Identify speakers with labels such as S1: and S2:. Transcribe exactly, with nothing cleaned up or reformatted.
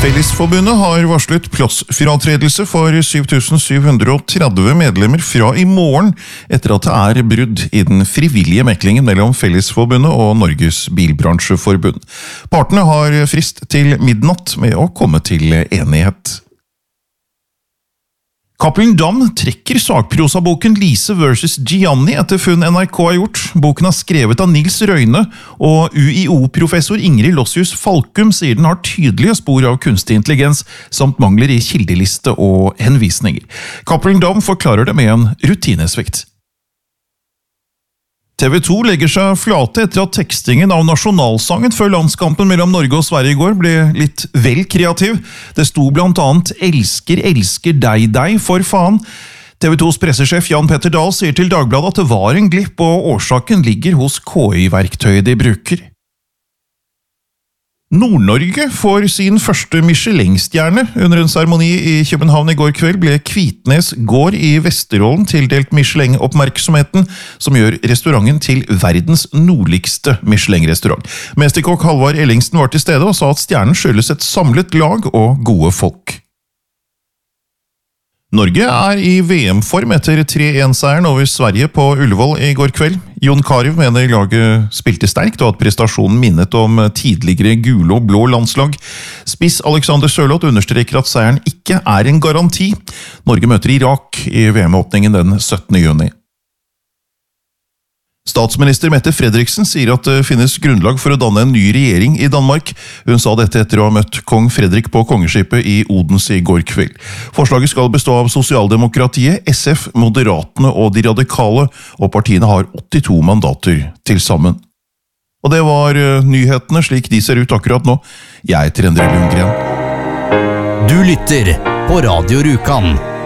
S1: Fellesforbundet har varslet plassfratredelse for syv tusen syv hundre og tretti medlemmer fra i morgen, etter at det er brudd i den frivillige meklingen mellom Fellesforbundet og Norges Bilbransjeforbund. Partene har frist til midnatt med å komme til enighet. Cappelen Damm trekker sakprosaboken Lise versus Gianni etter funn N R K har gjort. Boken er skrevet av Nils Røyne, og U I O-professor Ingrid Lossius Falkum sier den har tydelige spor av kunstig intelligens, samt mangler i kildeliste og henvisninger. Cappelen Damm forklarer det med en rutinesvikt. T V to legger seg flate etter at tekstingen av nasjonalsangen før landskampen mellom Norge og Sverige i går ble litt vel kreativ. Det sto blant annet «Elsker, elsker deg, deg, for faen». T V tos pressesjef Jan Petter Dahl sier til Dagbladet at det var en glipp, og årsaken ligger hos K I-verktøyet de bruker. Nord-Norge får sin første Michelin-stjerne. Under en seremoni i København i går kveld ble Kvitnes gård i Vesterålen tildelt Michelin-oppmerksomheten, som gjør restauranten til verdens nordligste Michelin-restaurant. Mesterkokk Halvard Ellingsen var til stede og sa at stjernen skyldes et samlet lag og gode folk. Norge er i V M-form etter tre en-seieren over Sverige på Ullevål i går kveld. Jon Carew mener laget spilte sterkt og at prestasjonen minnet om tidligere gule og blå landslag. Spiss Alexander Sørloth understreker at seieren ikke er en garanti. Norge møter Irak i V M-åpningen den syttende juni. Statsminister Mette Frederiksen sier at det finnes grunnlag for å danne en ny regjering i Danmark. Hun sa dette etter å ha møtt kong Fredrik på kongeskipet i Odense i går kveld. Forslaget skal bestå av Sosialdemokratiet, S F, Moderatene og De Radikale, og partiene har åttito mandater til sammen. Og det var nyhetene slik de ser ut akkurat nå. Jeg heter Endre Lundgren.
S2: Du lytter på Radio Rjukan.